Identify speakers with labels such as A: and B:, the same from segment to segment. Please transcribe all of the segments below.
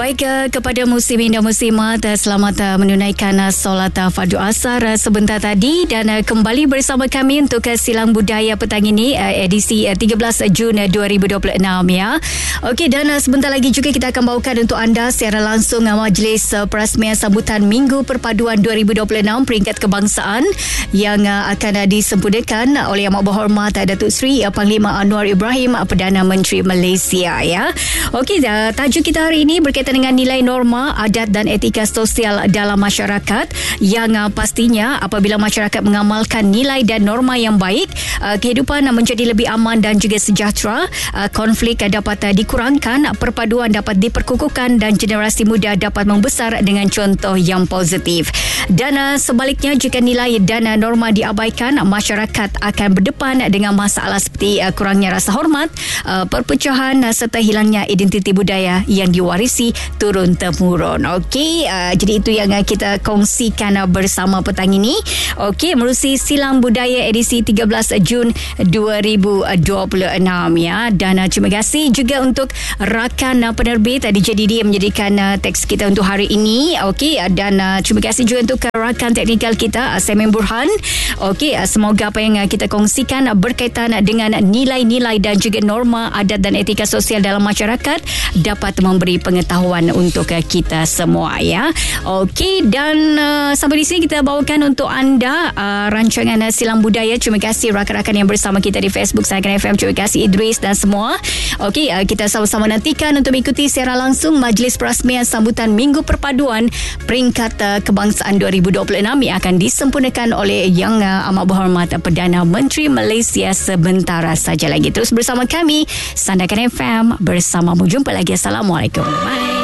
A: Baik, kepada muslimin dan muslimat, selamat menunaikan solat fardu asar sebentar tadi, dan kembali bersama kami untuk Silang Budaya petang ini, edisi 13 Jun 2026 ya. Okey, dan sebentar lagi juga kita akan bawakan untuk anda secara langsung majlis perasmian sambutan Minggu Perpaduan 2026 peringkat kebangsaan yang akan disempurnakan oleh Yang Berhormat Datuk Seri Panglima Anwar Ibrahim, Perdana Menteri Malaysia ya. Okey, tajuk kita hari ini berkaitan dengan nilai norma, adat dan etika sosial dalam masyarakat, yang pastinya apabila masyarakat mengamalkan nilai dan norma yang baik, kehidupan menjadi lebih aman dan juga sejahtera, konflik dapat dikurangkan, perpaduan dapat diperkukuhkan dan generasi muda dapat membesar dengan contoh yang positif. Dan sebaliknya, jika nilai dan norma diabaikan, masyarakat akan berdepan dengan masalah seperti kurangnya rasa hormat, perpecahan serta hilangnya identiti budaya yang diwarisi turun-temurun. Okey, jadi itu yang kita kongsikan bersama petang ini. Okey, menerusi Silang Budaya edisi 13 Jun 2026 ya. Dan terima kasih juga untuk rakan penerbit DJDD yang menjadikan teks kita untuk hari ini. Okey, dan terima kasih juga untuk rakan teknikal kita Samin Burhan. Okey, semoga apa yang kita kongsikan berkaitan dengan nilai-nilai dan juga norma, adat dan etika sosial dalam masyarakat dapat memberi pengetahuan untuk kita semua ya. Okey, dan sampai di sini kita bawakan untuk anda rancangan Silang Budaya. Terima kasih rakan-rakan yang bersama kita di Facebook Sayakan FM. Terima kasih Idris dan semua. Okey, kita sama-sama nantikan untuk mengikuti secara langsung majlis perasmian sambutan Minggu Perpaduan peringkat kebangsaan 2026 yang akan disempurnakan oleh Yang Amat Berhormat Perdana Menteri Malaysia sebentar saja lagi. Terus bersama kami Sandakan FM bersamamu. Jumpa lagi. Assalamualaikum. Bye.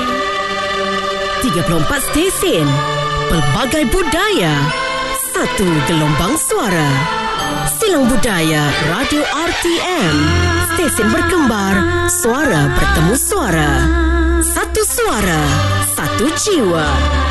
B: 34 stesen, pelbagai budaya, satu gelombang suara. Silang Budaya Radio RTM, stesen berkembar, suara bertemu suara. Satu suara, satu jiwa.